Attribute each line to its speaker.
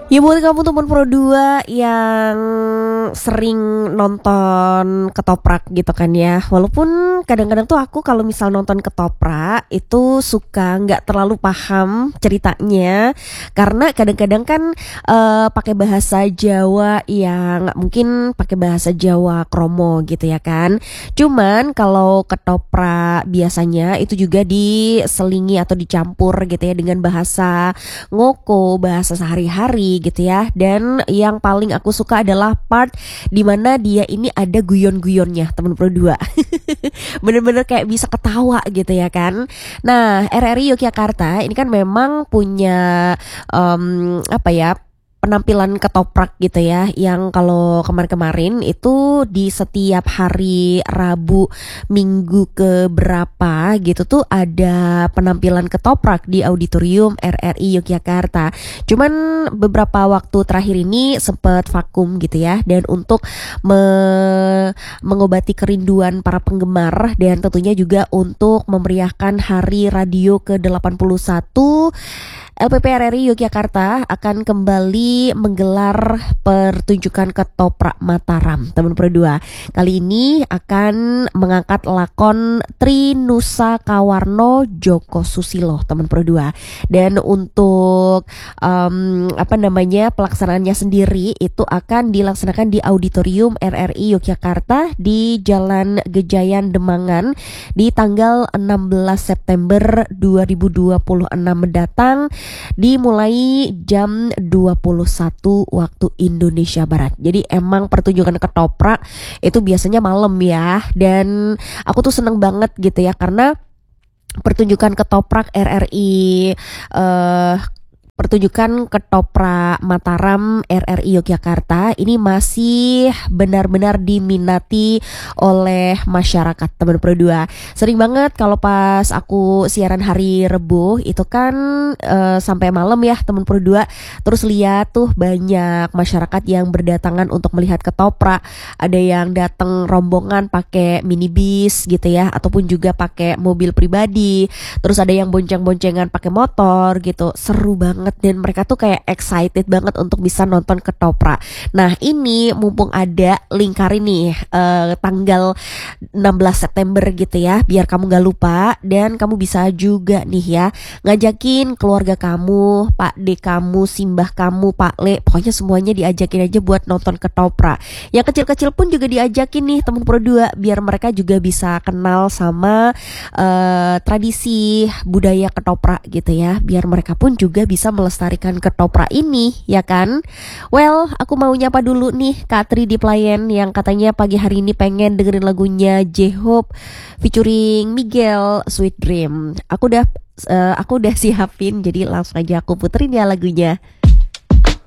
Speaker 1: Ya buat kamu teman Pro 2 yang sering nonton ketoprak gitu kan ya. Walaupun kadang-kadang tuh aku kalau misal nonton ketoprak itu suka nggak terlalu paham ceritanya. Karena kadang-kadang kan pakai bahasa Jawa yang mungkin pakai bahasa Jawa kromo gitu ya kan. Cuman kalau ketoprak biasanya itu juga diselingi atau dicampur gitu ya dengan bahasa ngoko, bahasa sehari-hari gitu ya. Dan yang paling aku suka adalah part dimana dia ini ada guyon-guyonnya temen Pro 2. Bener-bener kayak bisa ketawa gitu ya kan. Nah, RRI Yogyakarta ini kan memang punya apa ya, penampilan ketoprak gitu ya, yang kalau kemarin-kemarin itu di setiap hari Rabu minggu ke berapa gitu tuh ada penampilan ketoprak di auditorium RRI Yogyakarta. Cuman beberapa waktu terakhir ini sempat vakum gitu ya, dan untuk mengobati kerinduan para penggemar dan tentunya juga untuk memeriahkan Hari Radio ke-81, LPP RRI Yogyakarta akan kembali menggelar pertunjukan ketoprak Mataram, teman Pro 2. Kali ini akan mengangkat lakon Trinusa Kawarno Joko Susilo, teman Pro 2. Dan untuk pelaksanaannya sendiri itu akan dilaksanakan di auditorium RRI Yogyakarta di Jalan Gejayan Demangan di tanggal 16 September 2026 mendatang, dimulai jam 21 waktu Indonesia Barat. Jadi emang pertunjukan ketoprak itu biasanya malam ya. Dan aku tuh seneng banget gitu ya, karena pertunjukan ketoprak RRI pertunjukan ketoprak Mataram RRI Yogyakarta ini masih benar-benar diminati oleh masyarakat, teman Pro 2. Sering banget kalau pas aku siaran hari Rebo itu kan sampai malam ya teman Pro 2. Terus lihat tuh banyak masyarakat yang berdatangan untuk melihat ketoprak. Ada yang datang rombongan pakai minibus gitu ya, ataupun juga pakai mobil pribadi. Terus ada yang bonceng-boncengan pakai motor gitu. Seru banget, dan mereka tuh kayak excited banget untuk bisa nonton ketoprak. Nah, ini mumpung ada lingkarin nih tanggal 16 September gitu ya, biar kamu gak lupa. Dan kamu bisa juga nih ya ngajakin keluarga kamu, Pak D kamu, Simbah kamu, Pak Le, pokoknya semuanya diajakin aja buat nonton ketoprak. Yang kecil-kecil pun juga diajakin nih teman Pro 2, biar mereka juga bisa kenal sama tradisi budaya ketoprak gitu ya, biar mereka pun juga bisa melestarikan ketoprak ini ya kan. Well, aku mau nyapa dulu nih Kak Tri di Playen yang katanya pagi hari ini pengen dengerin lagunya J-Hope featuring Miguel, Sweet Dream. Aku udah siapin, jadi langsung aja aku puterin ya lagunya.